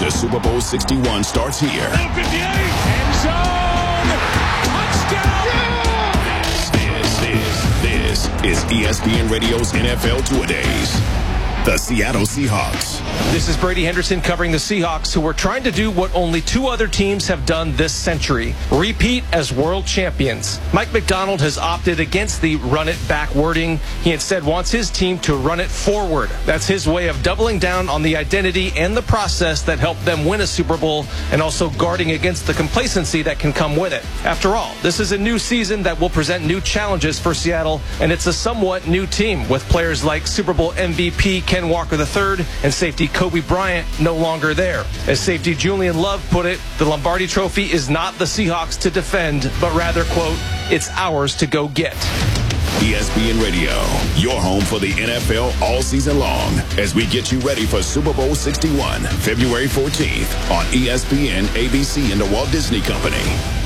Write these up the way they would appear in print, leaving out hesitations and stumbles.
to Super Bowl 61 starts here. 58, end zone, touchdown! This is ESPN Radio's NFL Two-A-Days. The Seattle Seahawks. This is Brady Henderson covering the Seahawks, who are trying to do what only two other teams have done this century: repeat as world champions. Mike Macdonald has opted against the run it back wording. He instead wants his team to run it forward. That's his way of doubling down on the identity and the process that helped them win a Super Bowl, and also guarding against the complacency that can come with it. After all, this is a new season that will present new challenges for Seattle, and it's a somewhat new team with players like Super Bowl MVP Ken Walker III and safety Kobe Bryant no longer there. As safety Julian Love put it, the Lombardi Trophy is not the Seahawks to defend, but rather, quote, it's ours to go get. ESPN Radio, your home for the NFL all season long, as we get you ready for Super Bowl 61, February 14th on ESPN, ABC, and the Walt Disney Company.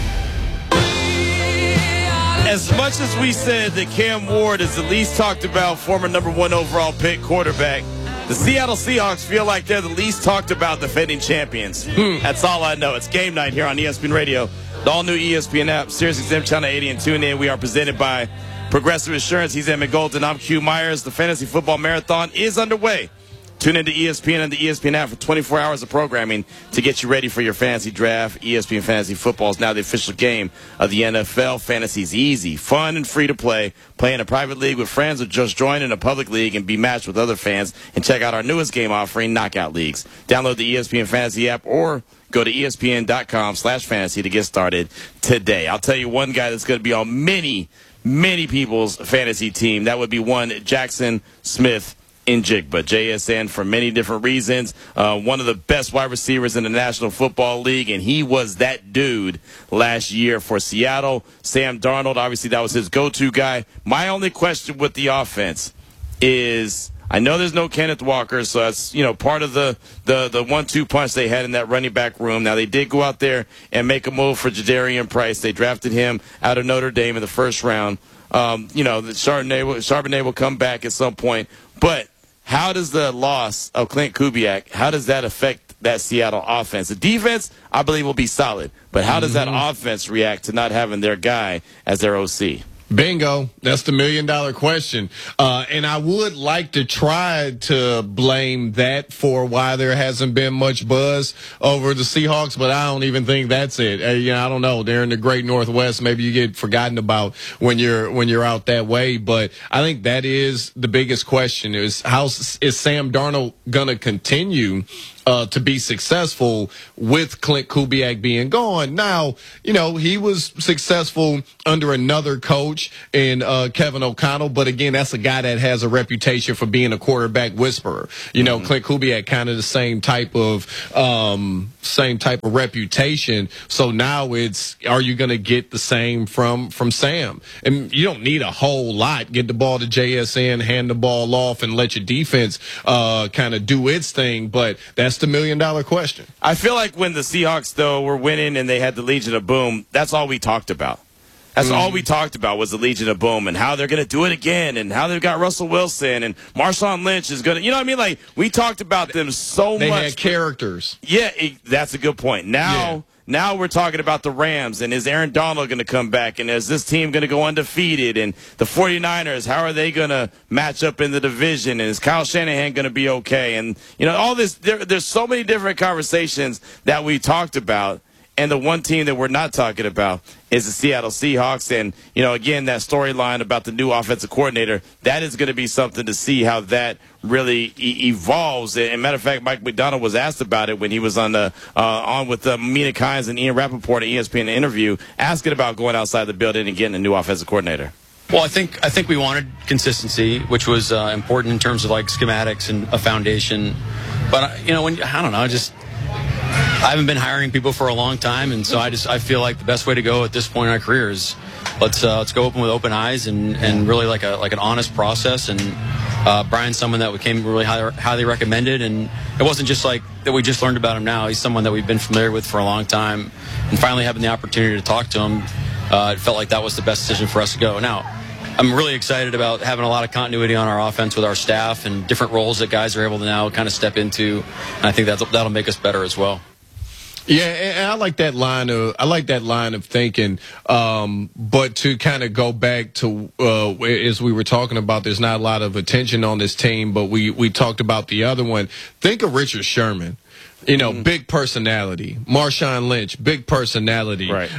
As much as we said that Cam Ward is the least talked about former #1 overall pick quarterback, the Seattle Seahawks feel like they're the least talked about defending champions. That's all I know. It's game night here on ESPN Radio, the all-new ESPN app, SiriusXM Channel 80, and tune in. We are presented by Progressive Insurance. He's Emmett Golden. I'm Q Myers. The Fantasy Football Marathon is underway. Tune into ESPN and the ESPN app for 24 hours of programming to get you ready for your fantasy draft. ESPN Fantasy Football is now the official game of the NFL. Fantasy is easy, fun, and free to play. Play in a private league with friends, or just join in a public league and be matched with other fans. And check out our newest game offering, Knockout Leagues. Download the ESPN Fantasy app or go to ESPN.com/fantasy to get started today. I'll tell you one guy that's going to be on many people's fantasy team. That would be one Jackson Smith in Jigba. JSN for many different reasons. One of the best wide receivers in the National Football League, and he was that dude last year for Seattle. Sam Darnold, obviously that was his go-to guy. My only question with the offense is, I know there's no Kenneth Walker, so that's, part of the 1-2 punch they had in that running back room. Now, they did go out there and make a move for Jadarian Price. They drafted him out of Notre Dame in the first round. The Charbonnet will come back at some point. But how does the loss of Clint Kubiak, how does that affect that Seattle offense? The defense, I believe, will be solid. But how does that offense react to not having their guy as their OC? Bingo. That's the million-dollar question. And I would like to try to blame that for why there hasn't been much buzz over the Seahawks, but I don't even think that's it. I don't know. They're in the great Northwest. Maybe you get forgotten about when you're out that way. But I think that is the biggest question: is how is Sam Darnold going to continue to be successful with Clint Kubiak being gone? Now, he was successful under another coach in Kevin O'Connell, but again, that's a guy that has a reputation for being a quarterback whisperer. Clint Kubiak kind of the same type of reputation. So now it's, are you going to get the same from Sam? And you don't need a whole lot. Get the ball to JSN, hand the ball off, and let your defense kind of do its thing. But that's the million-dollar question. I feel like when the Seahawks, though, were winning and they had the Legion of Boom, that's all we talked about. That's all we talked about was the Legion of Boom and how they're going to do it again and how they've got Russell Wilson and Marshawn Lynch is going to, you know what I mean? Like, we talked about them so much. They had characters. Yeah, that's a good point. Now we're talking about the Rams, and is Aaron Donald going to come back, and is this team going to go undefeated, and the 49ers, how are they going to match up in the division, and is Kyle Shanahan going to be okay? And, all this, there's so many different conversations that we talked about. And the one team that we're not talking about is the Seattle Seahawks. And, again, that storyline about the new offensive coordinator, that is going to be something to see how that really evolves. And matter of fact, Mike Macdonald was asked about it when he was on with Mina Kimes and Ian Rappaport at ESPN interview, asking about going outside the building and getting a new offensive coordinator. Well, I think we wanted consistency, which was important in terms of like schematics and a foundation. But I haven't been hiring people for a long time, and so I feel like the best way to go at this point in our career is let's go open with open eyes and really like an honest process. And Brian's someone that became really highly recommended, and it wasn't just like that we just learned about him now. He's someone that we've been familiar with for a long time, and finally having the opportunity to talk to him, it felt like that was the best decision for us to go. Now, I'm really excited about having a lot of continuity on our offense with our staff and different roles that guys are able to now kind of step into. And I think that'll make us better as well. Yeah, and I like that line of thinking. But to kind of go back to as we were talking about, there's not a lot of attention on this team, but we talked about the other one. Think of Richard Sherman. You know, big personality. Marshawn Lynch, big personality. Right.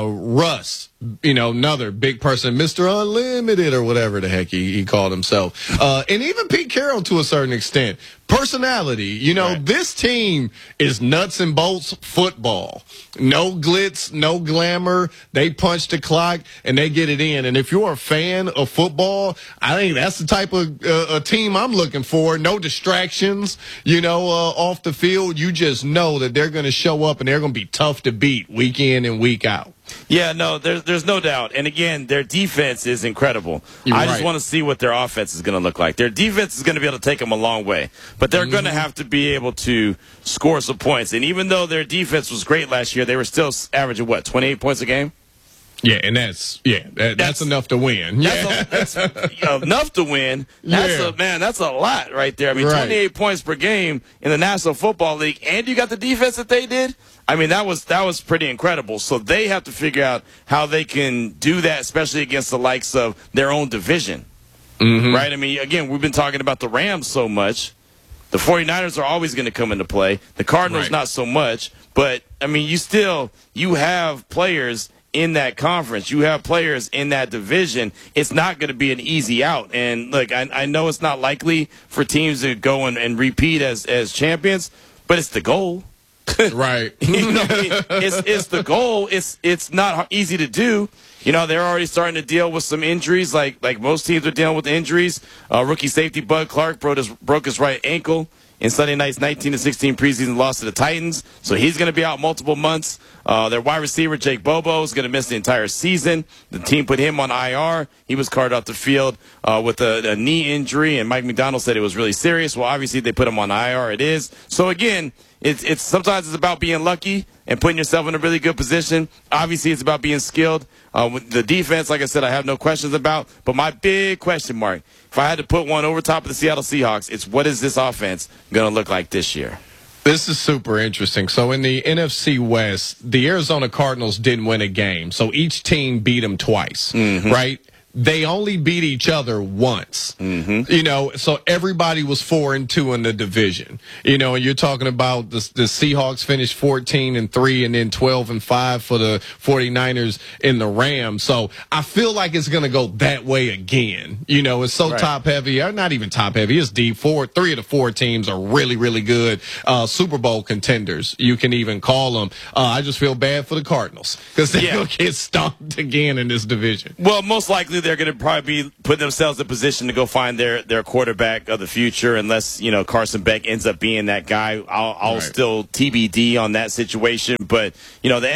Russ, you know, another big person. Mr. Unlimited or whatever the heck he called himself. And even Pete Carroll to a certain extent. Personality. You know, right. This team is nuts and bolts football. No glitz, no glamour. They punch the clock and they get it in. And if you're a fan of football, I think that's the type of a team I'm looking for. No distractions, you know, off the field. You just know that they're going to show up and they're going to be tough to beat week in and week out. Yeah, no, there's no doubt. And again, their defense is incredible. I just want to see what their offense is going to look like. Their defense is going to be able to take them a long way, but they're going to have to be able to score some points. And even though their defense was great last year, they were still averaging, 28 points a game? Yeah, and that's enough to win. That's enough to win. That's a lot right there. I mean, 28 points per game in the National Football League, and you got the defense that they did. I mean, that was pretty incredible. So they have to figure out how they can do that, especially against the likes of their own division. Right? I mean, again, we've been talking about the Rams so much. The 49ers are always going to come into play. The Cardinals, not so much. But, I mean, you have players in that conference. You have players in that division. It's not going to be an easy out. And, look, I know it's not likely for teams to go and repeat as champions, but it's the goal. Right. You know, it's the goal. It's not easy to do. You know, they're already starting to deal with some injuries, like most teams are dealing with injuries. Rookie safety Bud Clark broke his right ankle in Sunday night's 19-16 preseason loss to the Titans, so he's going to be out multiple months. Their wide receiver, Jake Bobo, is going to miss the entire season. The team put him on IR. He was carted off the field with a knee injury, and Mike McDonald said it was really serious. Well, obviously, they put him on IR. It is. So, again, it's sometimes it's about being lucky and putting yourself in a really good position. Obviously, it's about being skilled. With the defense, like I said, I have no questions about. But my big question mark, if I had to put one over top of the Seattle Seahawks, it's what is this offense going to look like this year? This is super interesting. So in the NFC West, the Arizona Cardinals didn't win a game. So each team beat them twice, right? They only beat each other once, you know, so everybody was 4-2 in the division, you know, and you're talking about the Seahawks finished 14-3 and then 12-5 for the 49ers in the Rams. So I feel like it's going to go that way again. You know, it's so top heavy, or not even top heavy. It's deep. 3 of the 4 teams are really, really good. Super Bowl contenders, you can even call them. I just feel bad for the Cardinals because they're going to get stomped again in this division. Well, most likely they're going to probably be putting themselves in a position to go find their quarterback of the future, unless, you know, Carson Beck ends up being that guy. I'll still TBD on that situation. But, you know, the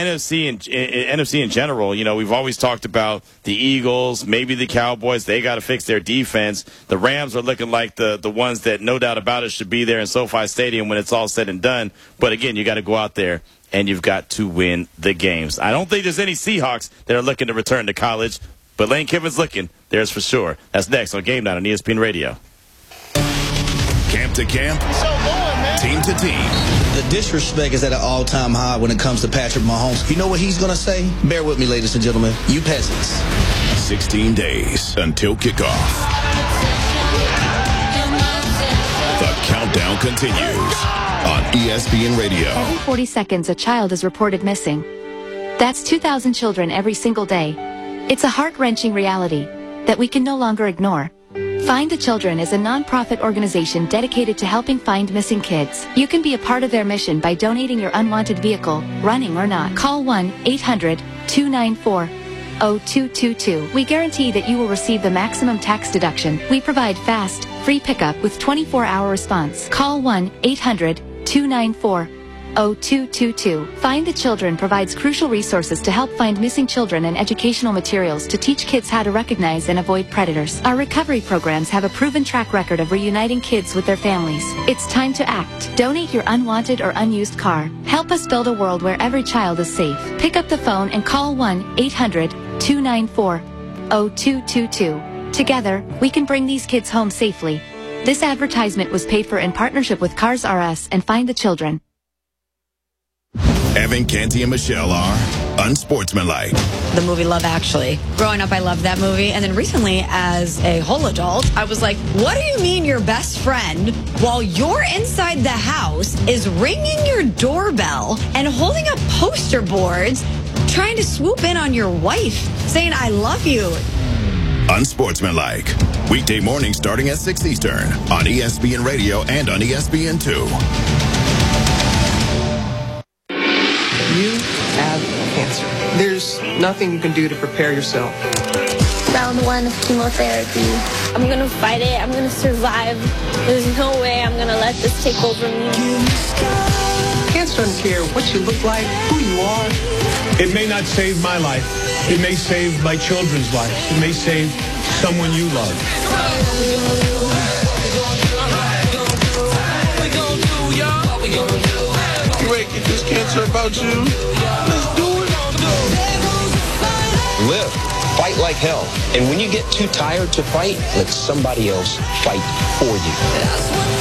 NFC in general, you know, we've always talked about the Eagles, maybe the Cowboys. They got to fix their defense. The Rams are looking like the ones that, no doubt about it, should be there in SoFi Stadium when it's all said and done. But, again, you got to go out there and you've got to win the games. I don't think there's any Seahawks that are looking to return to college, but Lane Kiffin's looking. There's for sure. That's next on Game Night on ESPN Radio. Camp to camp, team to team. The disrespect is at an all-time high when it comes to Patrick Mahomes. You know what he's going to say? Bear with me, ladies and gentlemen. You peasants. 16 days until kickoff. The countdown continues on ESPN Radio. Every 40 seconds, a child is reported missing. That's 2,000 children every single day. It's a heart-wrenching reality that we can no longer ignore. Find the Children is a non-profit organization dedicated to helping find missing kids. You can be a part of their mission by donating your unwanted vehicle, running or not. Call 1-800-294-0222. We guarantee that you will receive the maximum tax deduction. We provide fast, free pickup with 24-hour response. Call 1-800-294-0222. Find the Children provides crucial resources to help find missing children and educational materials to teach kids how to recognize and avoid predators. Our recovery programs have a proven track record of reuniting kids with their families. It's time to act. Donate your unwanted or unused car. Help us build a world where every child is safe. Pick up the phone and call 1-800-294-0222. 70222. Together, we can bring these kids home safely. This advertisement was paid for in partnership with Cars R Us and Find the Children. Evan, Canty, and Michelle are unsportsmanlike. The movie Love Actually. Growing up, I loved that movie. And then recently, as a whole adult, I was like, what do you mean your best friend, while you're inside the house, is ringing your doorbell and holding up poster boards, trying to swoop in on your wife, saying, I love you? Unsportsmanlike. Weekday mornings starting at 6 Eastern on ESPN Radio and on ESPN2. You have cancer. There's nothing you can do to prepare yourself. Round 1 of chemotherapy. I'm going to fight it. I'm going to survive. There's no way I'm going to let this take over me. Cancer doesn't care what you look like, who you are. It may not save my life. It may save my children's lives. It may save someone you love. Great, get this cancer about you. Let's do it. Live. Fight like hell. And when you get too tired to fight, let somebody else fight for you.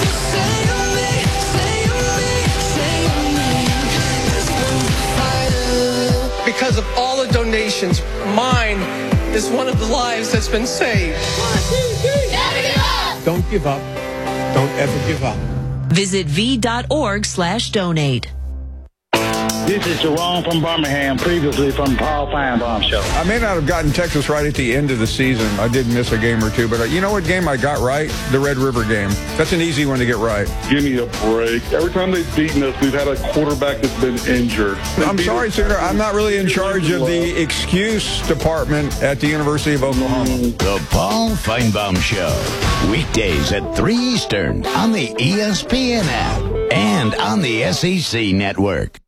Because of all the donations, mine is one of the lives that's been saved. 1, 2, 3. Never give up. Don't give up. Don't ever give up. Visit v.org/donate. This is Jerome from Birmingham, previously from Paul Feinbaum Show. I may not have gotten Texas right at the end of the season. I did miss a game or two, but you know what game I got right? The Red River game. That's an easy one to get right. Give me a break. Every time they've beaten us, we've had a quarterback that's been injured. I'm sorry, Sooner. I'm not really in charge of the excuse department at the University of Oklahoma. The Paul Feinbaum Show. Weekdays at 3 Eastern on the ESPN app and on the SEC Network.